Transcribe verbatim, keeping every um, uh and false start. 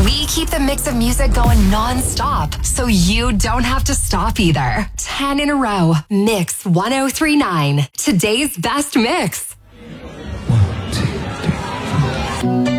We keep the mix of music going non-stop, so you don't have to stop either. ten in a row. Mix ten thirty-nine. Today's best mix. One, two, three, four.